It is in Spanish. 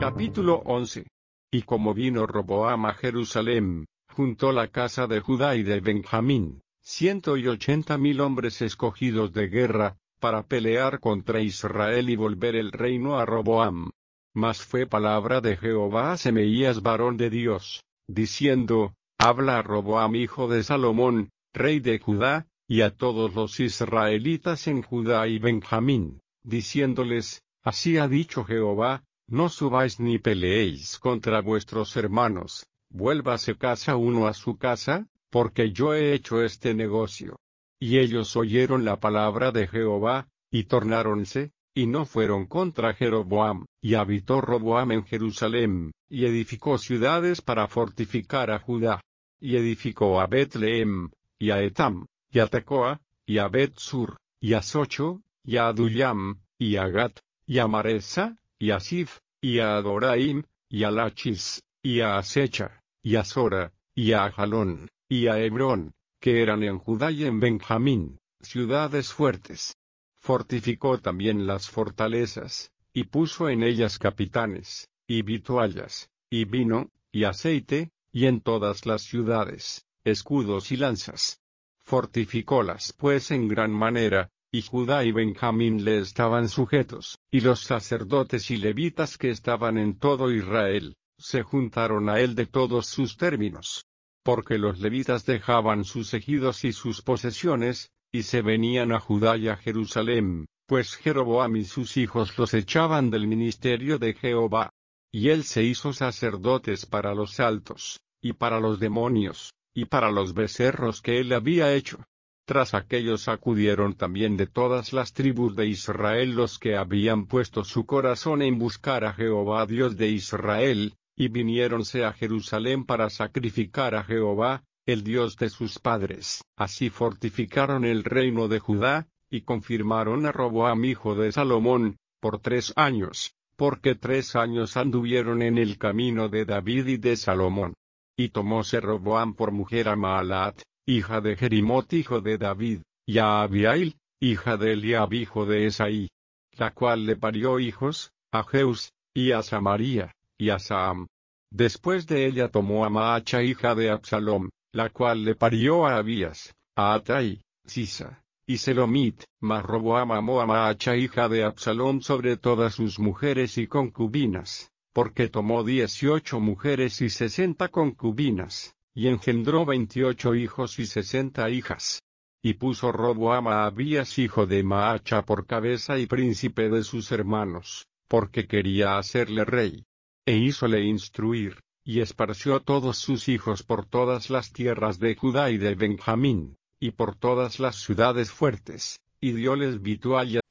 Capítulo 11. Y como vino Roboam a Jerusalem, juntó la casa de Judá y de Benjamín, 180,000 hombres escogidos de guerra, para pelear contra Israel y volver el reino a Roboam. Mas fue palabra de Jehová a Semeías varón de Dios, diciendo: Habla a Roboam hijo de Salomón, rey de Judá, y a todos los israelitas en Judá y Benjamín, diciéndoles: Así ha dicho Jehová, no subáis ni peleéis contra vuestros hermanos, vuélvase casa uno a su casa, porque yo he hecho este negocio. Y ellos oyeron la palabra de Jehová, y tornáronse, y no fueron contra Jeroboam, y habitó Roboam en Jerusalem, y edificó ciudades para fortificar a Judá. Y edificó a Bet-lehem, y a Etam, y a Tecoa, y a Bet-sur, y a Socho, y a Adullam, y a Gat, y a Maresa, y a Sif, y a Adoraim, y a Lachis, y a Asecha, y a Sora, y a Jalón, y a Hebrón, que eran en Judá y en Benjamín, ciudades fuertes. Fortificó también las fortalezas, y puso en ellas capitanes, y vituallas, y vino, y aceite, y en todas las ciudades, escudos y lanzas. Fortificólas pues en gran manera, y Judá y Benjamín le estaban sujetos, y los sacerdotes y levitas que estaban en todo Israel, se juntaron a él de todos sus términos. Porque los levitas dejaban sus ejidos y sus posesiones, y se venían a Judá y a Jerusalem, pues Jeroboam y sus hijos los echaban del ministerio de Jehová. Y él se hizo sacerdotes para los altos, y para los demonios, y para los becerros que él había hecho. Tras aquellos acudieron también de todas las tribus de Israel los que habían puesto su corazón en buscar a Jehová Dios de Israel, y viniéronse a Jerusalem para sacrificar a Jehová, el Dios de sus padres. Así fortificaron el reino de Judá, y confirmaron a Roboam hijo de Salomón, por 3 años, porque 3 años anduvieron en el camino de David y de Salomón. Y tomóse Roboam por mujer a Maalat, hija de Jerimot hijo de David, y a Abiail, hija de Eliab hijo de Esaí, la cual le parió hijos, a Jeus, y a Samaria, y a Saam. Después de ella tomó a Maacha hija de Absalom, la cual le parió a Abías, a Atai, Sisa, y Selomit. Mas Roboam amó a Maacha hija de Absalom sobre todas sus mujeres y concubinas, porque tomó 18 mujeres y 60 concubinas, y engendró 28 hijos y 60 hijas. Y puso Roboam a Abías hijo de Maacha por cabeza y príncipe de sus hermanos, porque quería hacerle rey. E hízole instruir, y esparció todos sus hijos por todas las tierras de Judá y de Benjamín, y por todas las ciudades fuertes, y dióles vituallas